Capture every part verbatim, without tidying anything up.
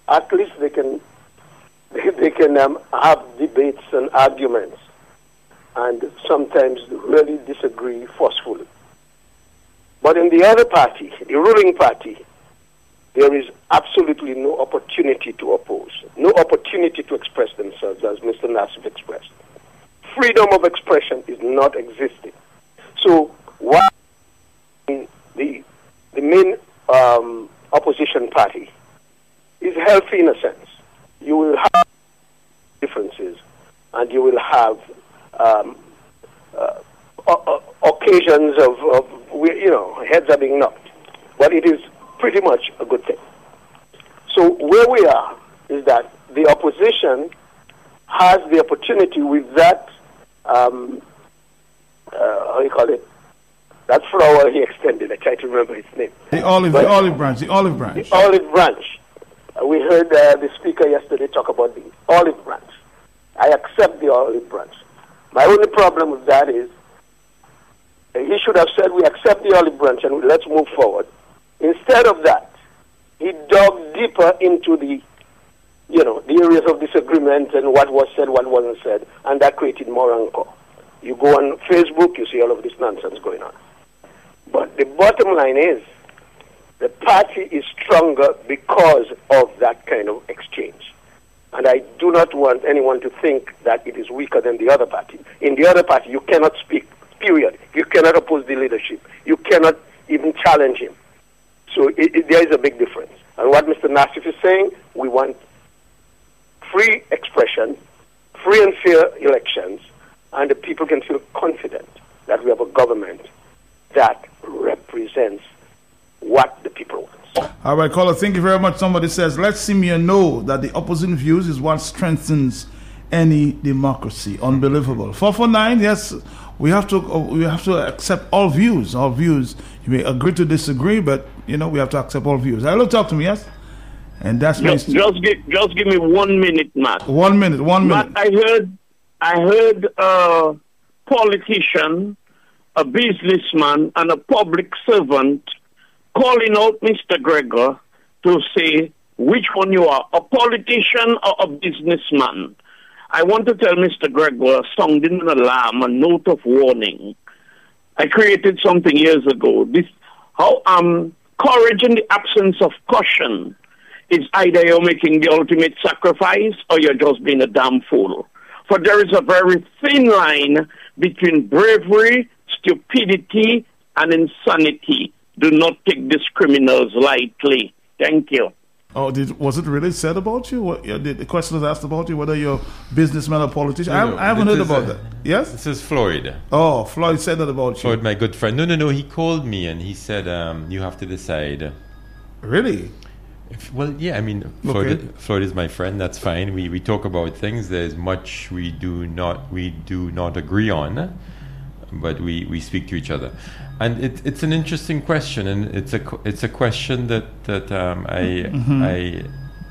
at least they can they, they can um, have debates and arguments, and sometimes really disagree forcefully. But in the other party, the ruling party, there is absolutely no opportunity to oppose, no opportunity to express themselves, as Mister Nassif expressed. Freedom of expression is not existing. So while the the main um, opposition party is healthy in a sense, you will have differences, and you will have um, uh, o- occasions of, of, you know, heads are being knocked. But it is pretty much a good thing. So where we are is that the opposition has the opportunity with that, um, uh, how do you call it, that flower he extended. I try to remember his name. The olive, but the olive branch, the olive branch. The olive branch. Uh, we heard uh, the speaker yesterday talk about the olive branch. I accept the olive branch. My only problem with that is uh, he should have said we accept the olive branch and let's move forward. Instead of that, he dug deeper into the, you know, the areas of disagreement and what was said, what wasn't said, and that created more rancor. You go on Facebook, you see all of this nonsense going on. But the bottom line is, the party is stronger because of that kind of exchange. And I do not want anyone to think that it is weaker than the other party. In the other party, you cannot speak, period. You cannot oppose the leadership. You cannot even challenge him. So it, it, there is a big difference. And what Mister Nassif is saying, we want free expression, free and fair elections, and the people can feel confident that we have a government that represents what the people want. All right, caller, thank you very much. Somebody says, let Simeon know that the opposing views is what strengthens any democracy. Unbelievable. four four nine, yes, we have to uh, we have to accept all views. All views. You may agree to disagree, but, you know, we have to accept all views. Hello, talk to me, yes? And that's just, just, give, just give me one minute, Matt. One minute, one minute. Matt, I heard, I heard a politician, a businessman, and a public servant calling out Mister Gregor to say which one you are, a politician or a businessman. I want to tell Mister Gregor, sounding an alarm, a note of warning. I created something years ago. This how um courage in the absence of caution is either you're making the ultimate sacrifice or you're just being a damn fool. For there is a very thin line between bravery, stupidity, and insanity. Do not take these criminals lightly. Thank you. Oh, did, was it really said about you? What, the, the question was asked about you, whether you're a businessman or politician. No, I, I haven't heard about uh, that. Yes? This is Floyd. Oh, Floyd said that about you. Floyd, my good friend. No, no, no. He called me and he said, um, you have to decide. Really? If, well, yeah, I mean, Floyd, okay. Floyd is my friend. That's fine. We we talk about things. There's much we do not we do not agree on, but we, we speak to each other. And it, it's an interesting question, and it's a it's a question that that um, I, mm-hmm. I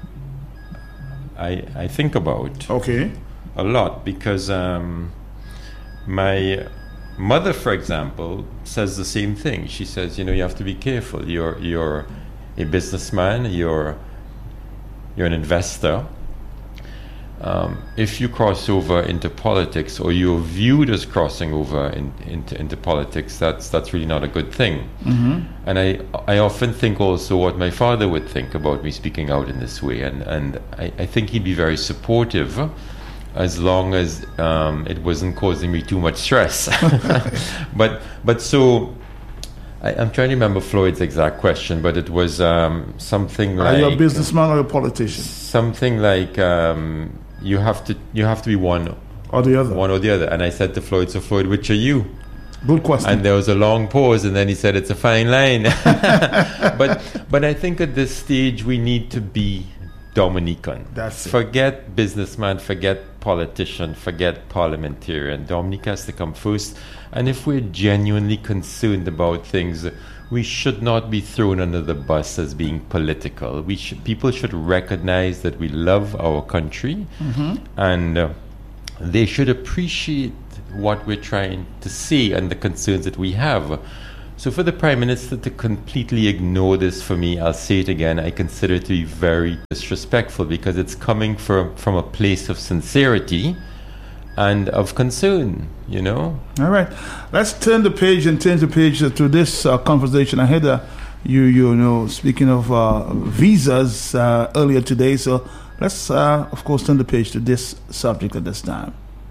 I I think about okay a lot, because um, my mother, for example, says the same thing. She says, you know, you have to be careful. You're you're a businessman. You're you're an investor. Um, if you cross over into politics, or you're viewed as crossing over in, into, into politics, that's that's really not a good thing. Mm-hmm. And I I often think also what my father would think about me speaking out in this way, and, and I, I think he'd be very supportive as long as um, it wasn't causing me too much stress. but but so I, I'm trying to remember Floyd's exact question, but it was um, something like, are you a businessman or a politician? Something like um, you have to you have to be one or the other. One or the other. And I said to Floyd, so Floyd, which are you? Good question. And there was a long pause, and then he said, it's a fine line. but but I think at this stage we need to be Dominican. That's it. Forget businessman, forget politician, forget parliamentarian. Dominic has to come first. And if we're genuinely concerned about things, we should not be thrown under the bus as being political. We should, people should recognize that we love our country, mm-hmm. and uh, they should appreciate what we're trying to see and the concerns that we have. So for the Prime Minister to completely ignore this, for me, I'll say it again, I consider it to be very disrespectful, because it's coming from, from a place of sincerity and of concern, you know. All right. Let's turn the page and turn the page to this uh, conversation. I had uh, you, you know, speaking of uh, visas uh, earlier today. So let's, uh, of course, turn the page to this subject at this time.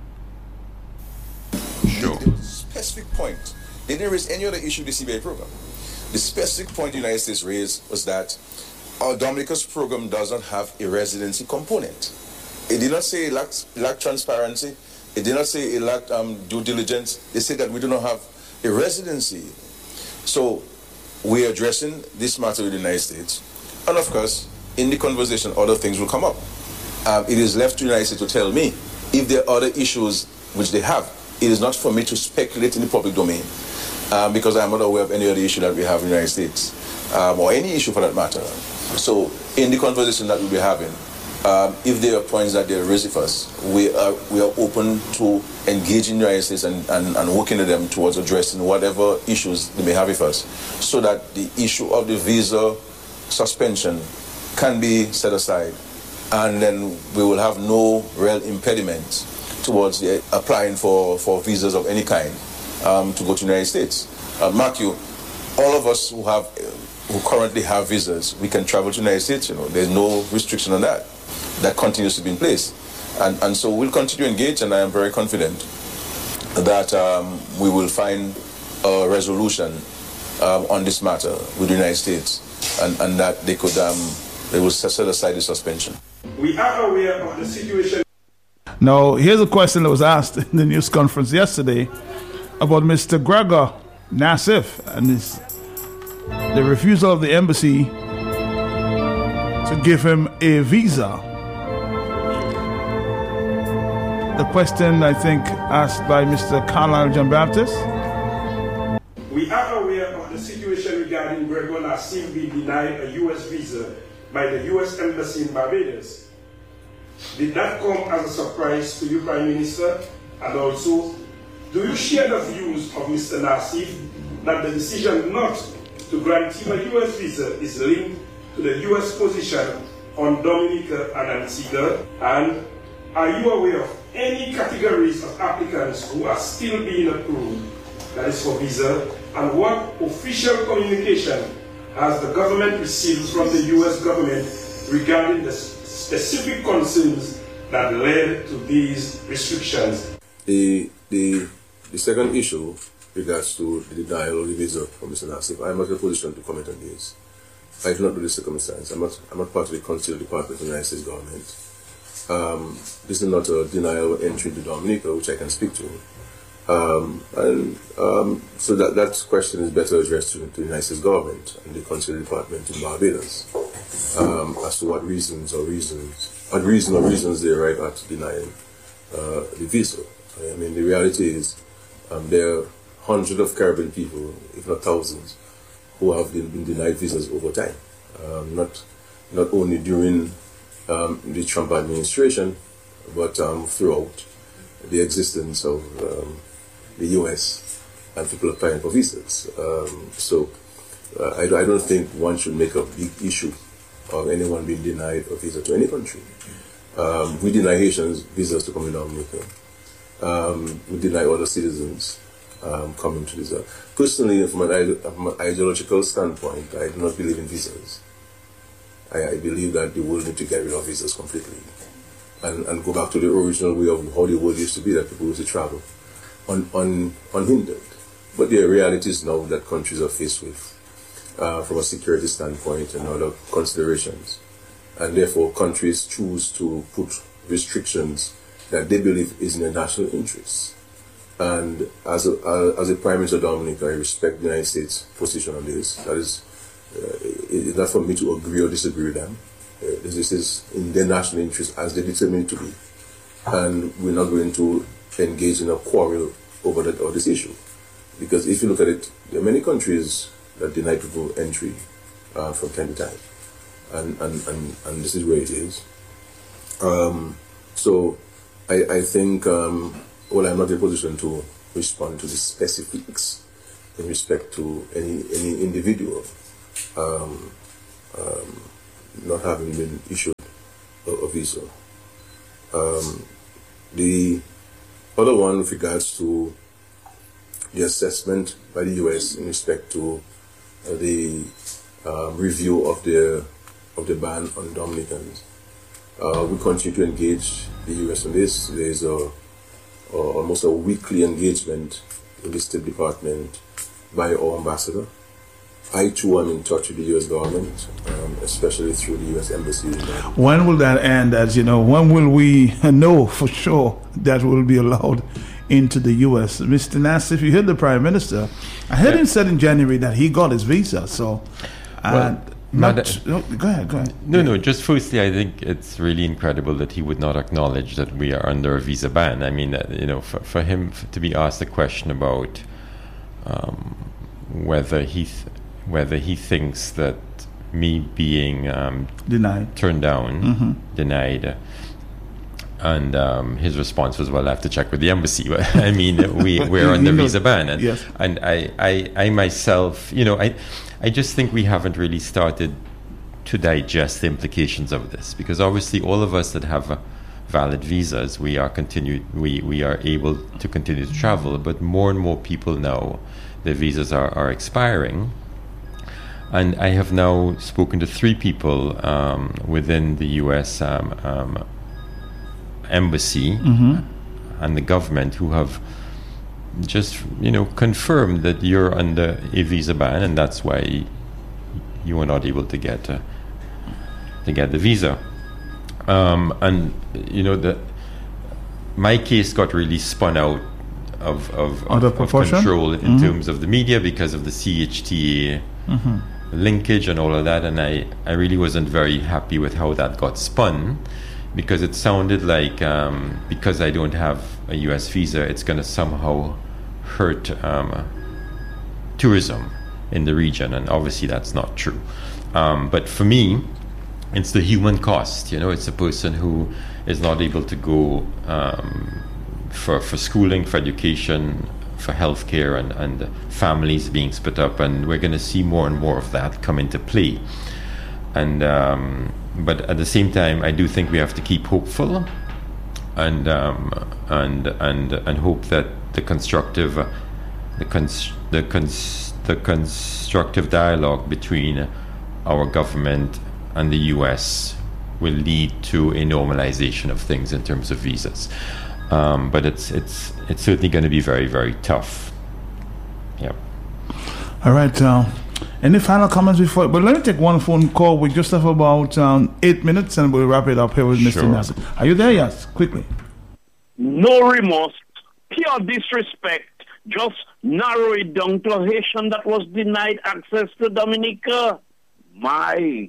Sure. The specific point. They didn't raise any other issue with the C B I program. The specific point the United States raised was that our Dominica's program does not have a residency component. It did not say it lacked, it lacked transparency. It did not say it lacked um, due diligence. They said that we do not have a residency. So we're addressing this matter with the United States. And of course, in the conversation, other things will come up. Um, it is left to the United States to tell me if there are other issues which they have. It is not for me to speculate in the public domain, um, because I'm not aware of any other issue that we have in the United States, um, or any issue for that matter. So in the conversation that we'll be having, um, if there are points that they're raising for us, we are, we are open to engaging the United States and, and, and working with them towards addressing whatever issues they may have with us, so that the issue of the visa suspension can be set aside, and then we will have no real impediment towards the, applying for, for visas of any kind um, to go to the United States. Uh, mark you, all of us who have, uh, who currently have visas, we can travel to the United States. You know, there's no restriction on that. That continues to be in place, and and so we'll continue to engage. And I am very confident that um, we will find a resolution um, on this matter with the United States, and, and that they could um, they will set aside the suspension. We are aware of the situation. Now, here's a question that was asked in the news conference yesterday about Mister Gregor Nassif and his, the refusal of the embassy to give him a visa. The question, I think, asked by Mister Carlisle Jean-Baptiste. We are aware of the situation regarding Gregor Nassif being denied a U S visa by the U S Embassy in Barbados. Did that come as a surprise to you, Prime Minister? And also, do you share the views of Mister Nassif that the decision not to grant him a U S visa is linked to the U S position on Dominica and Antigua? And are you aware of any categories of applicants who are still being approved, that is for visa? And what official communication has the government received from the U S government regarding the specific concerns that led to these restrictions? The, the, the second issue regards to the denial of the visa for Mister Nassif. I am not in a position to comment on this. I do not know the circumstance. I'm not, I'm not part of the consular department of the United States government. Um, this is not a denial of entry to Dominica, which I can speak to. Um, and um, so that, that question is better addressed to, to the United States government and the consular department in Barbados, um, as to what reasons or reasons, what reason or reasons they arrive at denying uh, the visa. I mean, the reality is um, there are hundreds of Caribbean people, if not thousands, who have been, been denied visas over time. Um, not not only during um, the Trump administration, but um, throughout the existence of um, the U S and people applying for visas. Um, so uh, I, I don't think one should make a big issue of anyone being denied a visa to any country. Um, we deny Haitians visas to come in Dominica. Um, we deny other citizens um, coming to this. Personally, from an, from an ideological standpoint, I do not believe in visas. I, I believe that the world needs to get rid of visas completely and, and go back to the original way of how the world used to be, that people used to travel un, un, unhindered. But there are realities now that countries are faced with uh, from a security standpoint and other considerations. And therefore, countries choose to put restrictions that they believe is in their national interests. And as a, uh, as a Prime Minister of Dominica, I respect the United States' position on this. That is, uh, it's not for me to agree or disagree with them. Uh, this, this is in their national interest as they determine it to be. And we're not going to engage in a quarrel over that or this issue. Because if you look at it, there are many countries that deny people entry uh, from time to time. And, and, and, and this is where it is. Um, so I, I think, um, well, I'm not in a position to respond to the specifics in respect to any any individual um, um, not having been issued a, a visa. Um, the other one with regards to the assessment by the U S in respect to uh, the uh, review of the of the ban on Dominicans. Uh, we continue to engage the U S on this. There is a, a almost a weekly engagement in the State Department by our ambassador. I too am in touch with the U S government, um, especially through the U S Embassy. When will that end? As you know, when will we know for sure that we'll be allowed into the U S? Mister Nassif, you heard the Prime Minister. I heard yeah. him said in January that he got his visa. So, uh, well, not, Mad- no, go ahead, go ahead. No, yeah. no, just firstly, I think it's really incredible that he would not acknowledge that we are under a visa ban. I mean, uh, you know, for, for him f- to be asked a question about um, whether he th- whether he thinks that me being um, denied, turned down, mm-hmm. denied, uh, and um, his response was, "Well, I have to check with the embassy." I mean, we we're under visa ban, and yes. and I, I I myself, you know, I I just think we haven't really started to digest the implications of this, because obviously all of us that have uh, valid visas, we are continued we we are able to continue to travel, but more and more people now, their visas are, are expiring. And I have now spoken to three people um, within the U S um, um, embassy mm-hmm. and the government who have just, you know, confirmed that you're under a visa ban, and that's why you were not able to get uh, to get the visa. Um, and you know, the my case got really spun out of of, of, of control in mm-hmm. terms of the media because of the C H T A. Mm-hmm. linkage and all of that, and I, I really wasn't very happy with how that got spun, because it sounded like um, because I don't have a U S visa, it's going to somehow hurt um, tourism in the region, and obviously that's not true. Um, but for me, it's the human cost. You know, it's a person who is not able to go um, for for schooling, for education, for healthcare, and, and families being split up, and we're going to see more and more of that come into play. And um, but at the same time, I do think we have to keep hopeful, and um, and and and hope that the constructive, uh, the cons- the cons- the constructive dialogue between our government and the U S will lead to a normalization of things in terms of visas. Um, but it's it's it's certainly going to be very, very tough. Yeah. All right. Uh, any final comments before? But let me take one phone call. We just have about um, eight minutes, and we'll wrap it up here with Mister Sure. Nassif. Are you there? Yes. Quickly. No remorse, pure disrespect. Just narrow it down to a Haitian that was denied access to Dominica. My.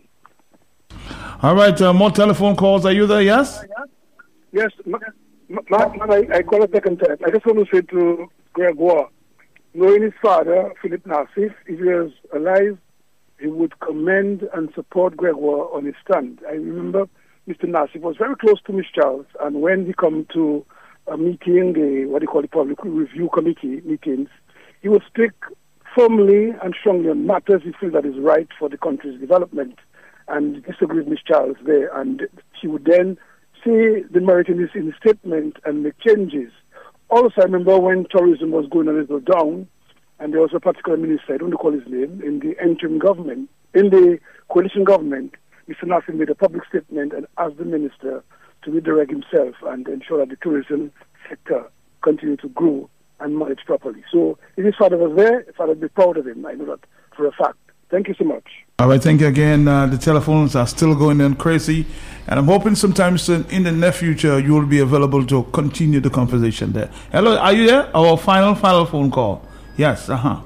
All right. Uh, more telephone calls. Are you there? Yes. Yes. Ma- ma- ma- I, I call a second time. I just want to say to Gregoire, knowing his father, Philip Nassif, if he was alive, he would commend and support Gregoire on his stand. I remember Mister Nassif was very close to Miz Charles, and when he come to a meeting, the what they call the public review committee meetings, he would speak firmly and strongly on matters he feels that is right for the country's development, and disagree with Miz Charles there, and she would then see the merit in this in the statement and make changes. Also, I remember when tourism was going a little down, and there was a particular minister, I don't recall his name, in the interim government, in the coalition government, Mister Nassif made a public statement and asked the minister to redirect himself and ensure that the tourism sector continue to grow and manage properly. So if his father was there, his father would be proud of him. I know that for a fact. Thank you so much. All right, thank you again. Uh, the telephones are still going on crazy, and I'm hoping sometime soon in the near future you will be available to continue the conversation there. Hello, are you there? Our final, final phone call. Yes, uh-huh.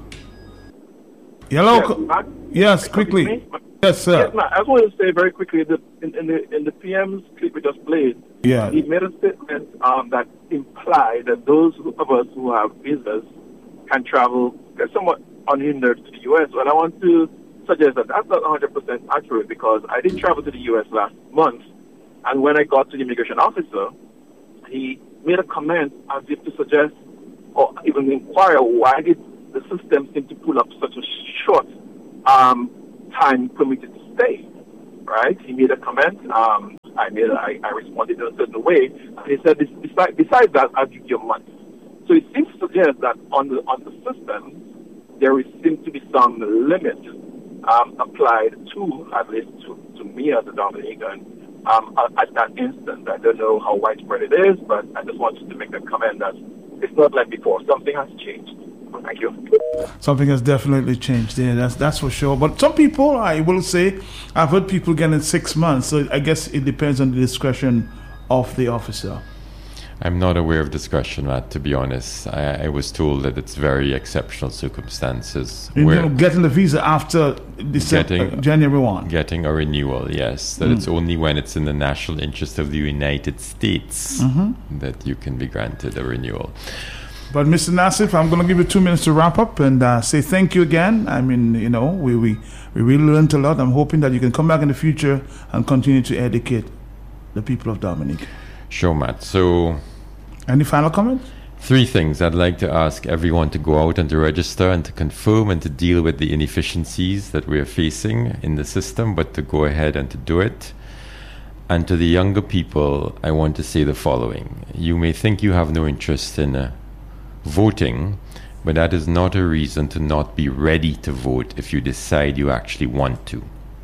Hello? Yes, Mark, yes quickly. Yes, sir. Yes, Mark, I just want to say very quickly that in, in the in the P M's clip we just played, yeah. he made a statement um, that implied that those of us who have visas can travel somewhat unhindered to the U S. Well, I want to suggest that that's not one hundred percent accurate, because I did travel to the U S last month, and when I got to the immigration officer, he made a comment as if to suggest or even inquire why did the system seemed to pull up such a short um, time permitted to stay, right? He made a comment. Um, I made. I, I responded in a certain way. And he said, besides, besides that, I'll give you a month. So it seems to suggest that on the on the system, there is, seems to be some limit um, applied to, at least to, to me as a Dominican, um, at, at that instance. I don't know how widespread it is, but I just wanted to make a comment that it's not like before. Something has changed. Thank you. Something has definitely changed there. That's that's for sure. But some people, I will say, I've heard people getting six months. So I guess it depends on the discretion of the officer. I'm not aware of discretion, Matt, to be honest. I, I was told that it's very exceptional circumstances. You where know, getting the visa after December, getting, January first. Getting a renewal, yes. That mm. it's only when it's in the national interest of the United States mm-hmm. that you can be granted a renewal. But Mister Nassif, I'm going to give you two minutes to wrap up and uh, say thank you again. I mean, you know, we, we, we really learned a lot. I'm hoping that you can come back in the future and continue to educate the people of Dominica. Sure, Matt. So, any final comments? Three things. I'd like to ask everyone to go out and to register and to confirm and to deal with the inefficiencies that we are facing in the system, but to go ahead and to do it. And to the younger people, I want to say the following. You may think you have no interest in uh, voting, but that is not a reason to not be ready to vote if you decide you actually want to.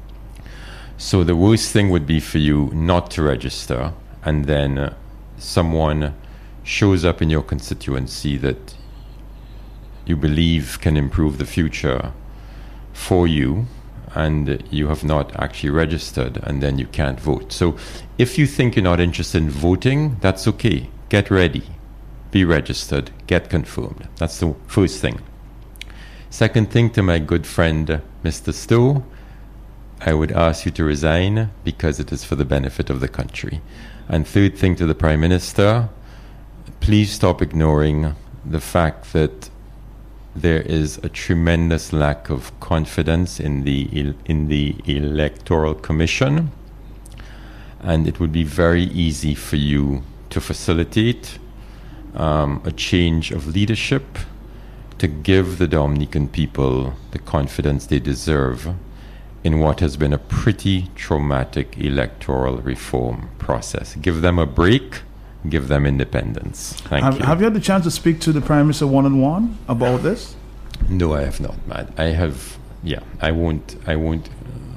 So the worst thing would be for you not to register, and then uh, someone shows up in your constituency that you believe can improve the future for you, and you have not actually registered, and then you can't vote. So if you think you're not interested in voting, that's okay. Get ready. Be registered. Get confirmed. That's the first thing. Second thing, to my good friend, Mister Stowe, I would ask you to resign because it is for the benefit of the country. And third thing, to the Prime Minister, please stop ignoring the fact that there is a tremendous lack of confidence in the in the Electoral Commission, and it would be very easy for you to facilitate um, a change of leadership to give the Dominican people the confidence they deserve in what has been a pretty traumatic electoral reform process. Give them a break. Give them independence. Thank have, you. Have you had the chance to speak to the Prime Minister one-on-one about this? No, I have not, Matt. I have, yeah, I won't, I won't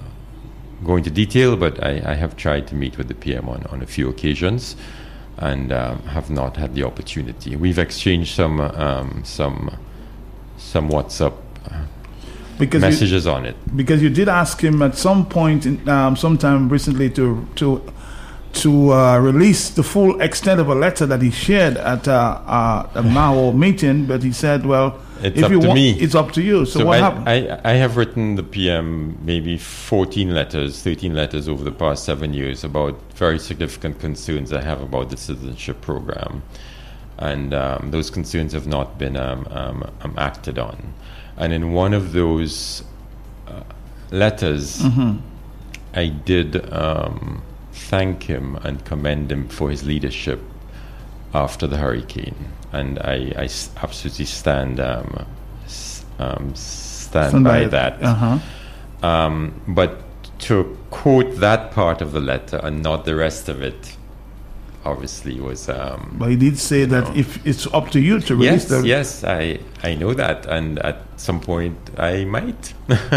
uh, go into detail, but I, I have tried to meet with the P M on, on a few occasions, and um, have not had the opportunity. We've exchanged some, um, some, some WhatsApp because messages you, on it. Because you did ask him at some point, in, um, sometime recently, to to. to uh, release the full extent of a letter that he shared at uh, uh, a Mao meeting, but he said, well, it's if up you to want, me. It's up to you. So, so what I, happened? I, I have written the P M maybe fourteen letters, thirteen letters over the past seven years about very significant concerns I have about the citizenship program. And um, those concerns have not been um, um, um, acted on. And in one of those uh, letters, mm-hmm. I did... Um, thank him and commend him for his leadership after the hurricane, and I, I s- absolutely stand um, s- um, stand, stand by, by that. Uh-huh. Um, but to quote that part of the letter and not the rest of it, obviously was. Um, but he did say that know. if it's up to you to release yes, the. Yes, I I know that, and at some point I might.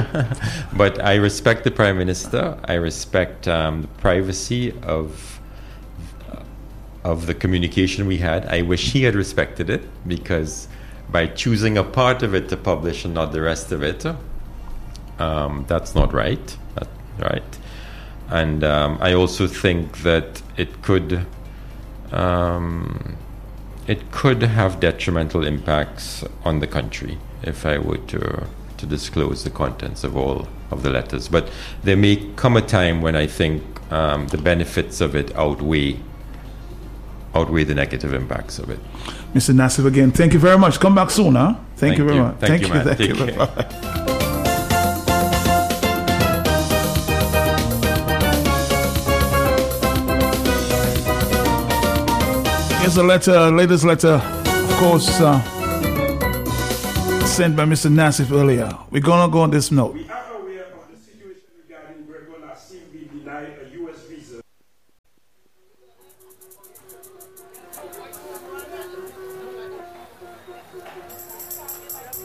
But I respect the Prime Minister. I respect um, the privacy of uh, of the communication we had. I wish he had respected it, because by choosing a part of it to publish and not the rest of it, um, that's not right. That's right. And um, I also think that it could. Um, it could have detrimental impacts on the country if I were to to disclose the contents of all of the letters. But there may come a time when I think um, the benefits of it outweigh outweigh the negative impacts of it. Mister Nassif, again, thank you very much. Come back soon, huh? Thank, thank you very you. much. Thank, thank you, man. Thank Take you. care. Bye. Here's a letter, latest letter, of course, uh, sent by Mister Nassif earlier. We're going to go on this note.